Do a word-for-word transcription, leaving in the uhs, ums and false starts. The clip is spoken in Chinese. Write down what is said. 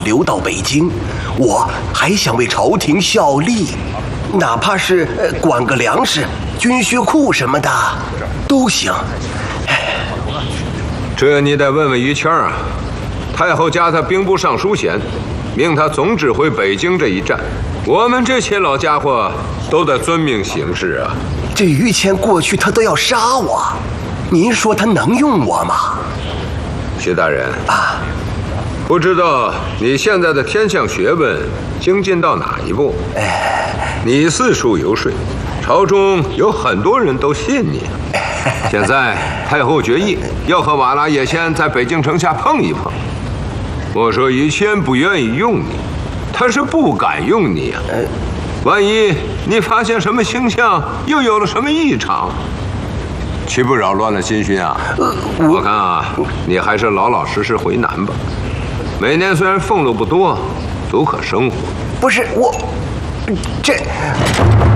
留到北京，我还想为朝廷效力，哪怕是管个粮食、军需库什么的都行。 这你得问问于谦啊。太后加他兵部尚书衔，命他总指挥北京这一战。我们这些老家伙都得遵命行事啊。 这于谦过去他都要杀我，您说他能用我吗？ 徐大人啊， 不知道你现在的天象学问精进到哪一步？ 哎， 你四处游说，朝中有很多人都信你。现在太后决议要和瓦剌也先在北京城下碰一碰。我说于谦不愿意用你，他是不敢用你啊。万一你发现什么星象，又有了什么异常，岂不扰乱了心绪啊？我看啊，你还是老老实实回南吧。每年虽然俸禄不多，足可生活。 不是我，这。